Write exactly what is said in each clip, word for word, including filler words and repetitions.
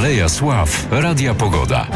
Aleja Sław, Radia Pogoda.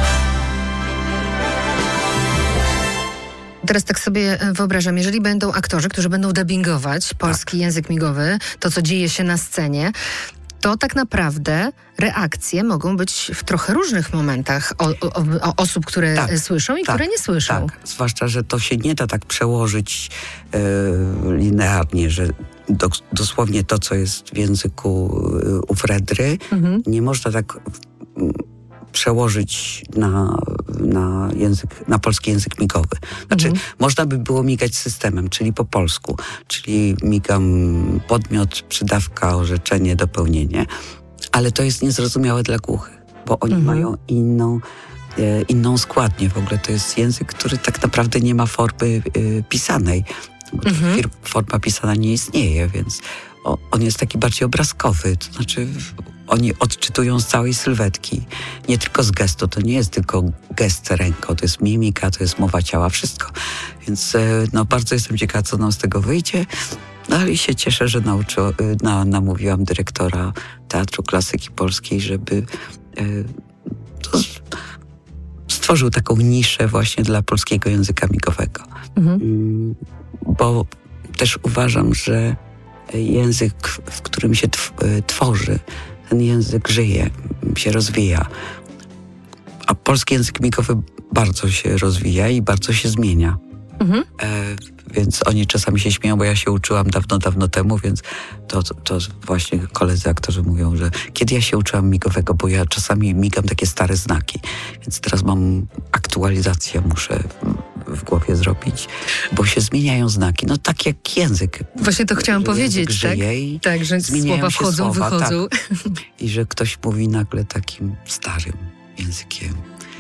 Teraz tak sobie wyobrażam, jeżeli będą aktorzy, którzy będą dubbingować polski tak. język migowy, to co dzieje się na scenie, to tak naprawdę reakcje mogą być w trochę różnych momentach o, o, o osób, które tak, słyszą i tak, które nie słyszą. Tak, zwłaszcza, że to się nie da tak przełożyć e, linearnie, że do, dosłownie to, co jest w języku e, u Fredry, mhm. nie można tak m, przełożyć na, na język, na polski język migowy. Znaczy, mhm. można by było migać systemem, czyli po polsku, czyli migam podmiot, przydawka, orzeczenie, dopełnienie, ale to jest niezrozumiałe dla głuchych, bo oni mhm. mają inną, e, inną składnię. W ogóle to jest język, który tak naprawdę nie ma formy e, pisanej, bo mhm. forma pisana nie istnieje, więc o, on jest taki bardziej obrazkowy, to znaczy oni odczytują z całej sylwetki, nie tylko z gestu, to nie jest tylko gest ręką, to jest mimika, to jest mowa ciała, wszystko. Więc no, bardzo jestem ciekawa, co nam z tego wyjdzie. No ale się cieszę, że nauczy, na, namówiłam dyrektora Teatru Klasyki Polskiej, żeby e, to stworzył taką niszę właśnie dla polskiego języka migowego. Mhm. Bo też uważam, że język, w którym się tworzy, ten język żyje, się rozwija. A polski język migowy bardzo się rozwija i bardzo się zmienia. Mhm. E, więc oni czasami się śmieją, bo ja się uczyłam dawno, dawno temu, więc to, to, to właśnie koledzy aktorzy mówią, że kiedy ja się uczyłam migowego, bo ja czasami migam takie stare znaki, więc teraz mam aktualizację, muszę w głowie zrobić, bo się zmieniają znaki. No tak jak język. Właśnie to chciałam powiedzieć, tak? Tak, że słowa wchodzą, słowa, wychodzą. Tak. I że ktoś mówi nagle takim starym językiem.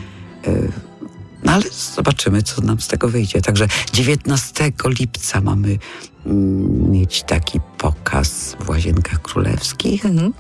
No ale zobaczymy, co nam z tego wyjdzie. Także dziewiętnastego lipca mamy mm, mieć taki pokaz w Łazienkach Królewskich. Mhm.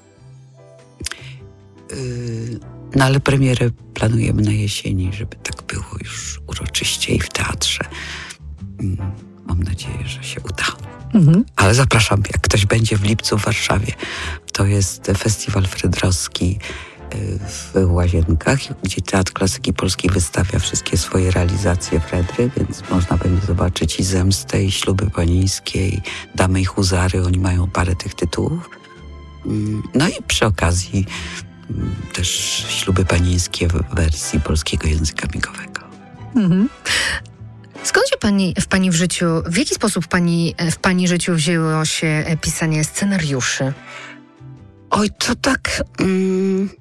Y- No ale premierę planujemy na jesieni, żeby tak było już uroczyście i w teatrze. Mam nadzieję, że się uda. Mhm. Ale zapraszam, jak ktoś będzie w lipcu w Warszawie. To jest Festiwal Frydrowski w Łazienkach, gdzie Teatr Klasyki Polskiej wystawia wszystkie swoje realizacje Fredry, więc można będzie zobaczyć i Zemstę, i Śluby Panieńskie, i Damy i Huzary. Oni mają parę tych tytułów. No i przy okazji też Śluby Panieńskie w wersji polskiego języka migowego. Mhm. Skąd się pani, w pani w życiu, w jaki sposób pani, w pani życiu wzięło się pisanie scenariuszy? Oj, to tak... Mm,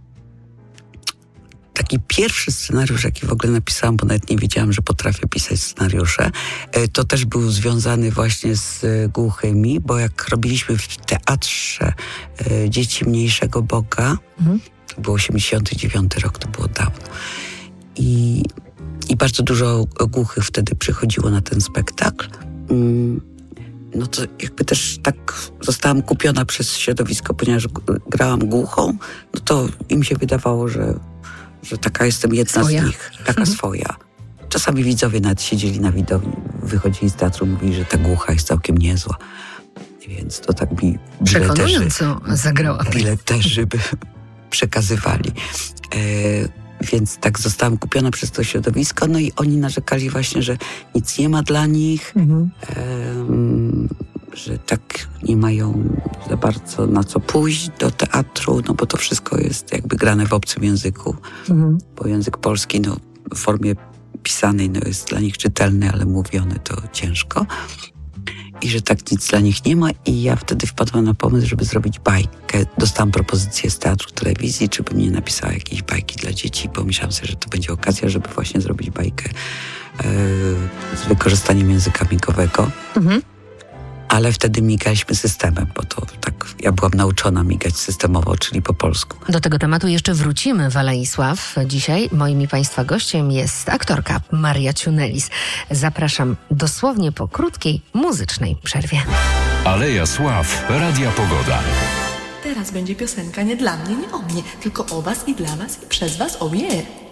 taki pierwszy scenariusz, jaki w ogóle napisałam, bo nawet nie wiedziałam, że potrafię pisać scenariusze, to też był związany właśnie z głuchymi, bo jak robiliśmy w teatrze Dzieci Mniejszego Boga, mhm. to był osiemdziesiąty dziewiąty rok, to było dawno. I, i bardzo dużo głuchych wtedy przychodziło na ten spektakl. No to jakby też tak zostałam kupiona przez środowisko, ponieważ grałam głuchą, no to im się wydawało, że, że taka jestem jedna swoja. z nich, taka mhm. swoja. Czasami widzowie nawet siedzieli na widowni, wychodzili z teatru, mówili, że ta głucha jest całkiem niezła. Więc to tak mi przekonująco zagrała. Bileterzy by przekazywali. E, więc tak zostałam kupiona przez to środowisko, no i oni narzekali właśnie, że nic nie ma dla nich, mhm. e, że tak nie mają za bardzo na co pójść do teatru, no bo to wszystko jest jakby grane w obcym języku, mhm. bo język polski no, w formie pisanej no, jest dla nich czytelny, ale mówiony to ciężko. I że tak nic dla nich nie ma i ja wtedy wpadłam na pomysł, żeby zrobić bajkę. Dostałam propozycję z teatru, telewizji, czy bym nie napisała jakiejś bajki dla dzieci, bo myślałam sobie, że to będzie okazja, żeby właśnie zrobić bajkę yy, z wykorzystaniem języka migowego. Mhm. Ale wtedy migaliśmy systemem, bo to tak, ja byłam nauczona migać systemowo, czyli po polsku. Do tego tematu jeszcze wrócimy w Alei Sław. Dzisiaj moim i Państwa gościem jest aktorka Maria Ciunelis. Zapraszam dosłownie po krótkiej muzycznej przerwie. Aleja Sław, Radia Pogoda. Teraz będzie piosenka nie dla mnie, nie o mnie, tylko o was i dla was i przez was, o je.